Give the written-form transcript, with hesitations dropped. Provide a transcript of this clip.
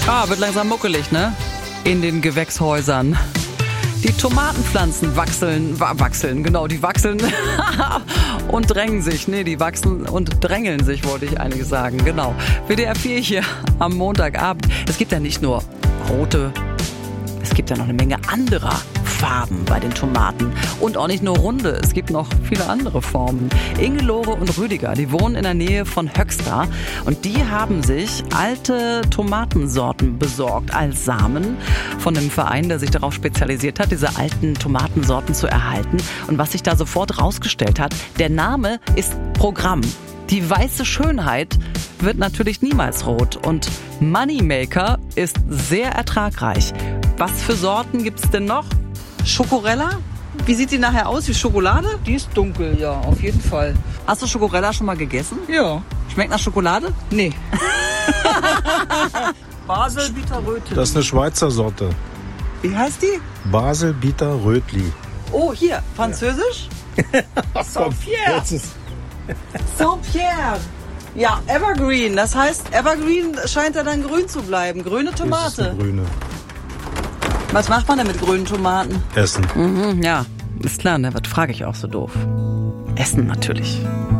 Wird langsam muckelig, ne? In den Gewächshäusern. Die Tomatenpflanzen wachseln, genau, die wachseln und drängen sich. Nee, die wachsen und drängeln sich, wollte ich eigentlich sagen, genau. WDR 4 hier am Montagabend. Es gibt ja nicht nur rote, es gibt ja noch eine Menge anderer Farben bei den Tomaten. Und auch nicht nur runde, es gibt noch viele andere Formen. Ingelore und Rüdiger, die wohnen in der Nähe von Höxter und die haben sich alte Tomatensorten besorgt als Samen von einem Verein, der sich darauf spezialisiert hat, diese alten Tomatensorten zu erhalten. Und was sich da sofort rausgestellt hat, der Name ist Programm. Die weiße Schönheit wird natürlich niemals rot und Moneymaker ist sehr ertragreich. Was für Sorten gibt's denn noch? Schokorella? Wie sieht die nachher aus? Wie Schokolade? Die ist dunkel, ja, auf jeden Fall. Hast du Schokorella schon mal gegessen? Ja. Schmeckt nach Schokolade? Nee. Basel-Bitter Rötli. Das ist eine Schweizer Sorte. Wie heißt die? Basel-Bitter Rötli. Oh, hier, französisch? Saint-Pierre. Saint-Pierre. Ja, Evergreen. Das heißt, Evergreen scheint ja dann grün zu bleiben. Grüne Das ist Tomate. eine grüne. Was macht man denn mit grünen Tomaten? Essen. Ja, ist klar, ne? Was frage ich auch so doof? Essen natürlich.